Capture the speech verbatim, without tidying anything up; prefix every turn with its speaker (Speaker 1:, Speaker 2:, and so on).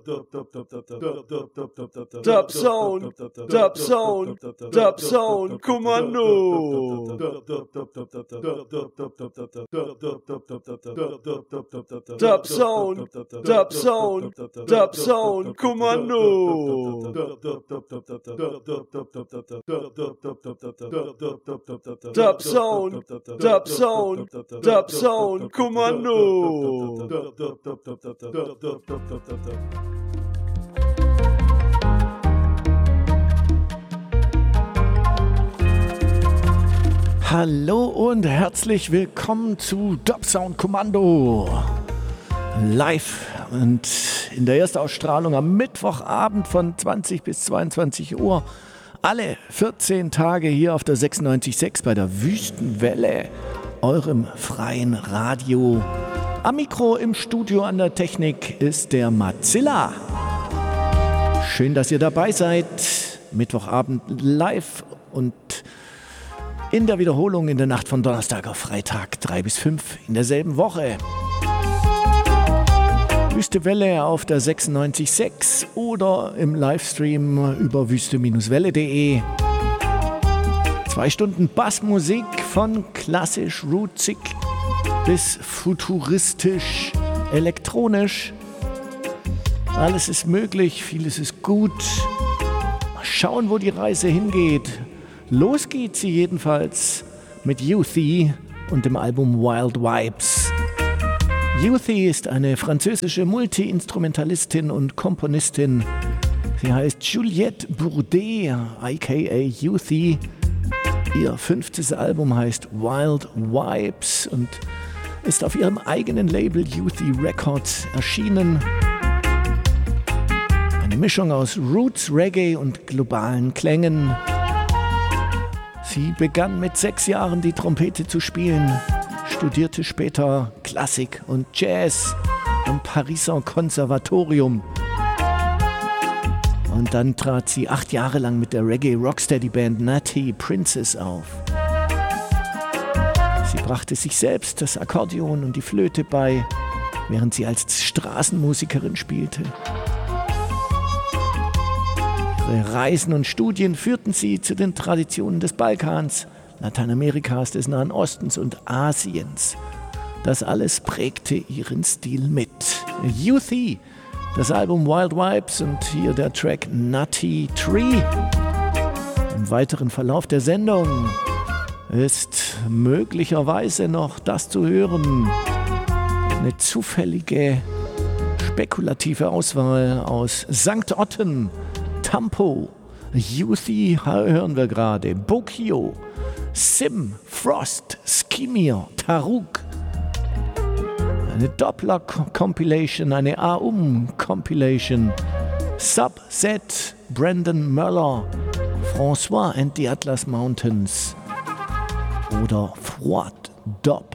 Speaker 1: Dub Zone, Dub Zone, Dub Zone, Kommando. Dub Zone, Dub Zone, Dub Zone, Kommando. Dub Zone, Dub Zone, Dub Zone, Kommando.
Speaker 2: Hallo und herzlich willkommen zu Dub Sound Kommando. Live und in der Erstausstrahlung am Mittwochabend von zwanzig bis zweiundzwanzig Uhr. Alle vierzehn Tage hier auf der sechsundneunzig Komma sechs bei der Wüstenwelle, eurem freien Radio. Am Mikro im Studio an der Technik ist der Mozilla. Schön, dass ihr dabei seid. Mittwochabend live und in der Wiederholung in der Nacht von Donnerstag auf Freitag, drei bis fünf in derselben Woche. Wüste Welle auf der sechsundneunzig Komma sechs oder im Livestream über wüste Welle punkt de. Zwei Stunden Bassmusik von klassisch rootsig bis futuristisch, elektronisch. Alles ist möglich, vieles ist gut. Mal schauen, wo die Reise hingeht. Los geht sie jedenfalls mit Youthy und dem Album Wild Vibes. Youthy ist eine französische Multi-Instrumentalistin und Komponistin. Sie heißt Juliette Bourdet, aka Youthy. Ihr fünftes Album heißt Wild Vibes und ist auf ihrem eigenen Label Youthy Records erschienen. Eine Mischung aus Roots, Reggae und globalen Klängen. Sie begann mit sechs Jahren die Trompete zu spielen, studierte später Klassik und Jazz am Pariser Konservatorium. Und dann trat sie acht Jahre lang mit der Reggae-Rocksteady-Band Natty Princess auf. Sie brachte sich selbst das Akkordeon und die Flöte bei, während sie als Straßenmusikerin spielte. Ihre Reisen und Studien führten sie zu den Traditionen des Balkans, Lateinamerikas, des Nahen Ostens und Asiens. Das alles prägte ihren Stil mit. Youthy, das Album Wild Vibes und hier der Track Nutty Tree. Im weiteren Verlauf der Sendung ist möglicherweise noch das zu hören. Eine zufällige, spekulative Auswahl aus Sankt Otten, Tampo, Youthy hören wir gerade, Bokio, Sim, Frost, Skimir, Taruk. Eine Doppler-Compilation, eine A-Um-Compilation, Subset, Brandon Möller, François and the Atlas Mountains oder Froid Dop.